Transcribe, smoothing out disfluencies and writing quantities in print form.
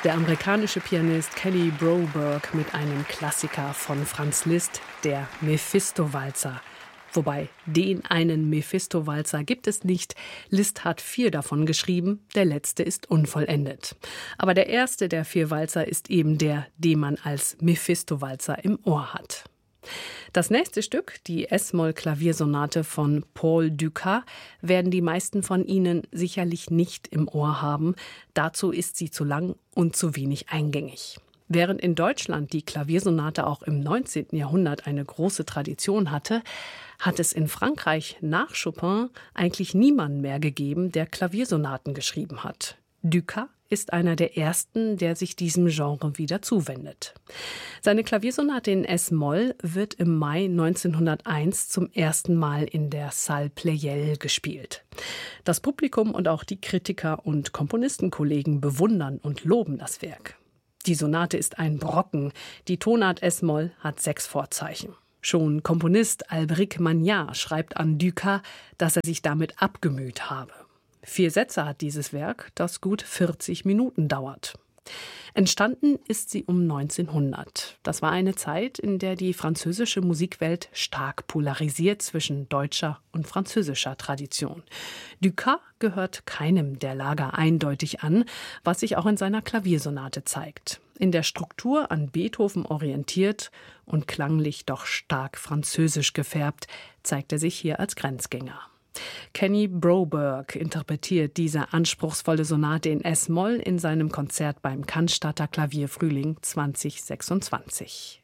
Der amerikanische Pianist Kenny Broberg mit einem Klassiker von Franz Liszt, der Mephisto-Walzer. Wobei, den einen Mephisto-Walzer gibt es nicht. Liszt hat 4 davon geschrieben, der letzte ist unvollendet. Aber der erste der 4 Walzer ist eben der, den man als Mephisto-Walzer im Ohr hat. Das nächste Stück, die S-Moll-Klaviersonate von Paul Dukas, werden die meisten von Ihnen sicherlich nicht im Ohr haben. Dazu ist sie zu lang und zu wenig eingängig. Während in Deutschland die Klaviersonate auch im 19. Jahrhundert eine große Tradition hatte, hat es in Frankreich nach Chopin eigentlich niemanden mehr gegeben, der Klaviersonaten geschrieben hat. Dukas ist einer der ersten, der sich diesem Genre wieder zuwendet. Seine Klaviersonate in S-Moll wird im Mai 1901 zum ersten Mal in der Salle Pleyel gespielt. Das Publikum und auch die Kritiker und Komponistenkollegen bewundern und loben das Werk. Die Sonate ist ein Brocken. Die Tonart S-Moll hat 6 Vorzeichen. Schon Komponist Alberic Magnat schreibt an Dukas, dass er sich damit abgemüht habe. 4 Sätze hat dieses Werk, das gut 40 Minuten dauert. Entstanden ist sie um 1900. Das war eine Zeit, in der die französische Musikwelt stark polarisiert zwischen deutscher und französischer Tradition. Dukas gehört keinem der Lager eindeutig an, was sich auch in seiner Klaviersonate zeigt. In der Struktur an Beethoven orientiert und klanglich doch stark französisch gefärbt, zeigt er sich hier als Grenzgänger. Kenny Broberg interpretiert diese anspruchsvolle Sonate in S-Moll in seinem Konzert beim Cannstatter Klavierfrühling 2026.